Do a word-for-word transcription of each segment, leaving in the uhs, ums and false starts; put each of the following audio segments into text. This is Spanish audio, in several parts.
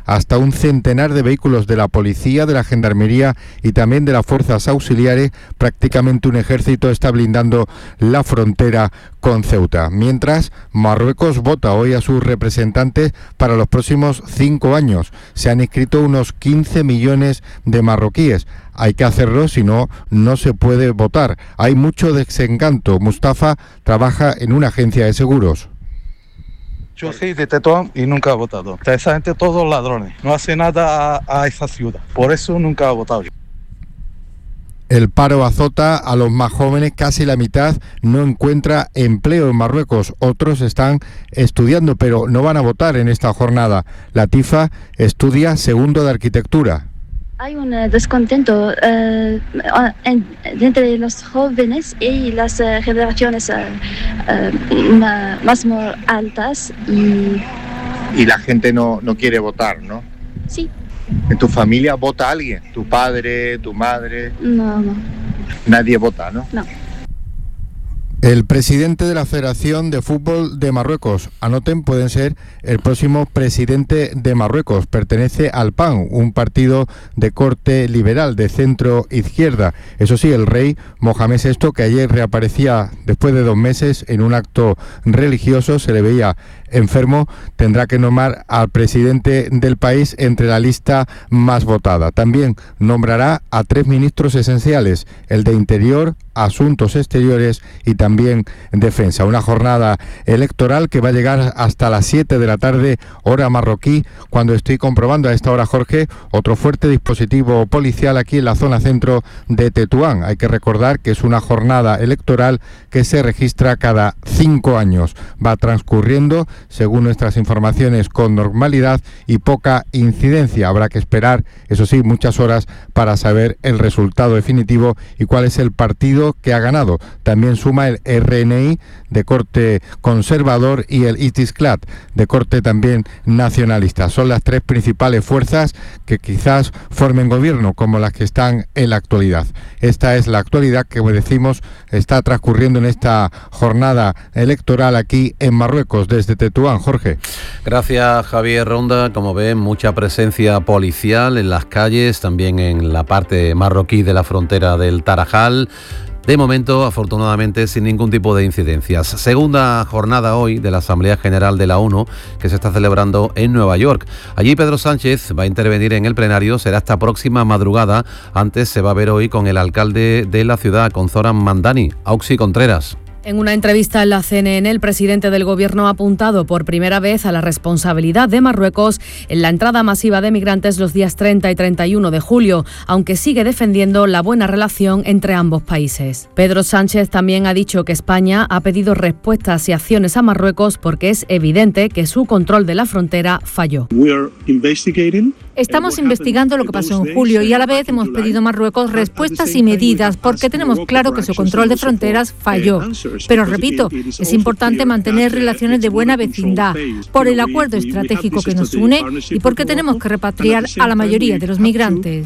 hasta un centenar de vehículos de la policía, de la gendarmería y también de las fuerzas auxiliares. Prácticamente un ejército está blindando la frontera con Ceuta. Mientras, Marruecos vota hoy a sus representantes para los próximos cinco años. Se han inscrito unos quince millones de marroquíes. Hay que hacerlo, si no, no se puede votar. Hay mucho desencanto. Mustafa trabaja en una agencia de seguros. Yo soy de Tetuán y nunca he votado. Esa gente, todos ladrones. No hace nada a, a esa ciudad. Por eso nunca he votado. El paro azota a los más jóvenes, casi la mitad no encuentra empleo en Marruecos. Otros están estudiando, pero no van a votar en esta jornada. Latifa estudia segundo de arquitectura. Hay un descontento uh, en, entre los jóvenes y las uh, generaciones uh, uh, más altas. Y... y la gente no, no quiere votar, ¿no? Sí. ¿En tu familia vota alguien? ¿Tu padre, tu madre? No, no. Nadie vota, ¿no? No. El presidente de la Federación de Fútbol de Marruecos, anoten, pueden ser el próximo presidente de Marruecos. Pertenece al P A N, un partido de corte liberal, de centro izquierda. Eso sí, el rey Mohamed sexto, que ayer reaparecía después de dos meses en un acto religioso, se le veía enfermo, tendrá que nombrar al presidente del país entre la lista más votada. También nombrará a tres ministros esenciales, el de Interior, Asuntos Exteriores y también Defensa. Una jornada electoral que va a llegar hasta las siete de la tarde, hora marroquí, cuando estoy comprobando a esta hora, Jorge, otro fuerte dispositivo policial aquí en la zona centro de Tetuán. Hay que recordar que es una jornada electoral que se registra cada cinco años. Va transcurriendo, según nuestras informaciones, con normalidad y poca incidencia. Habrá que esperar, eso sí, muchas horas para saber el resultado definitivo y cuál es el partido que ha ganado. También suma el R N I de corte conservador y el Istiqlal de corte también nacionalista. Son las tres principales fuerzas que quizás formen gobierno, como las que están en la actualidad. Esta es la actualidad que, como decimos, está transcurriendo en esta jornada electoral aquí en Marruecos, desde Tetuán. Jorge. Gracias, Javier Ronda. Como ven, mucha presencia policial en las calles, también en la parte marroquí de la frontera del Tarajal. De momento, afortunadamente, sin ningún tipo de incidencias. Segunda jornada hoy de la Asamblea General de la ONU, que se está celebrando en Nueva York. Allí Pedro Sánchez va a intervenir en el plenario, será esta próxima madrugada. Antes se va a ver hoy con el alcalde de la ciudad, con Zoran Mandani. Auxi Contreras. En una entrevista en la C N N, el presidente del Gobierno ha apuntado por primera vez a la responsabilidad de Marruecos en la entrada masiva de migrantes los días treinta y treinta y uno de julio, aunque sigue defendiendo la buena relación entre ambos países. Pedro Sánchez también ha dicho que España ha pedido respuestas y acciones a Marruecos porque es evidente que su control de la frontera falló. Estamos investigando lo que pasó en julio y a la vez hemos pedido a Marruecos respuestas y medidas porque tenemos claro que su control de fronteras falló. Pero repito, es importante mantener relaciones de buena vecindad por el acuerdo estratégico que nos une y porque tenemos que repatriar a la mayoría de los migrantes.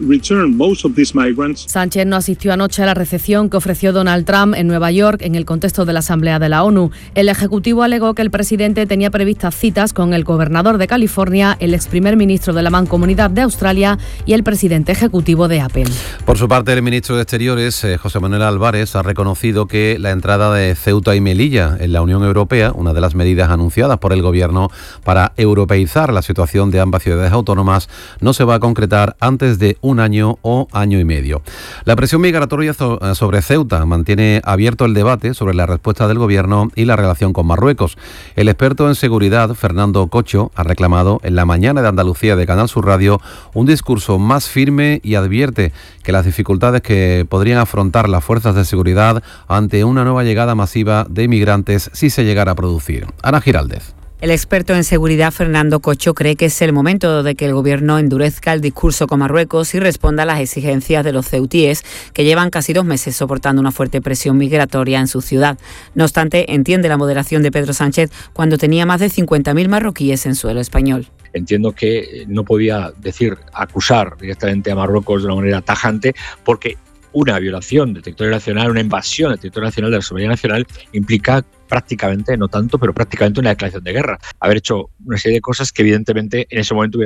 Sánchez no asistió anoche a la recepción que ofreció Donald Trump en Nueva York en el contexto de la Asamblea de la ONU. El Ejecutivo alegó que el presidente tenía previstas citas con el gobernador de California, el ex primer ministro de la Mancomunidad de Australia y el presidente ejecutivo de Apple. Por su parte, el ministro de Exteriores, eh, José Manuel Álvarez, ha reconocido que la entrada de Ceuta y Melilla en la Unión Europea, una de las medidas anunciadas por el Gobierno para europeizar la situación de ambas ciudades autónomas, no se va a concretar antes de un año o año y medio. La presión migratoria sobre Ceuta mantiene abierto el debate sobre la respuesta del Gobierno y la relación con Marruecos. El experto en seguridad, Fernando Cocho, ha reclamado en la mañana de Andalucía de Canal Sur Radio un discurso más firme y advierte que las dificultades que podrían afrontar las fuerzas de seguridad ante una nueva llegada masiva de inmigrantes si se llegara a producir. Ana Giraldez. El experto en seguridad Fernando Cocho cree que es el momento de que el Gobierno endurezca el discurso con Marruecos y responda a las exigencias de los ceutíes, que llevan casi dos meses soportando una fuerte presión migratoria en su ciudad. No obstante, entiende la moderación de Pedro Sánchez cuando tenía más de cincuenta mil marroquíes en suelo español. Entiendo que no podía decir, acusar directamente a Marruecos de una manera tajante, porque una violación del territorio nacional, una invasión del territorio nacional, de la soberanía nacional, implica prácticamente, no tanto, pero prácticamente una declaración de guerra. Haber hecho una serie de cosas que evidentemente en ese momento hubiera